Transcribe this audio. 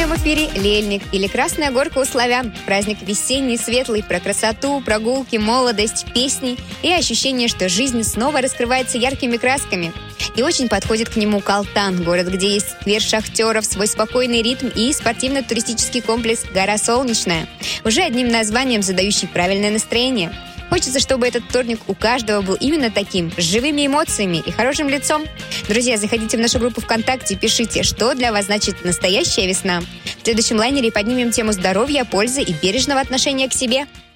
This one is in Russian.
прямом эфире «Лельник» или «Красная горка» у славян. Праздник весенний, светлый, про красоту, прогулки, молодость, песни и ощущение, что жизнь снова раскрывается яркими красками. И очень подходит к нему Калтан, город, где есть сквер шахтеров, свой спокойный ритм и спортивно-туристический комплекс «Гора Солнечная», уже одним названием задающий правильное настроение. Хочется, чтобы этот вторник у каждого был именно таким, с живыми эмоциями и хорошим лицом. Друзья, заходите в нашу группу ВКонтакте и пишите, что для вас значит настоящая весна. В следующем лайнере поднимем тему здоровья, пользы и бережного отношения к себе.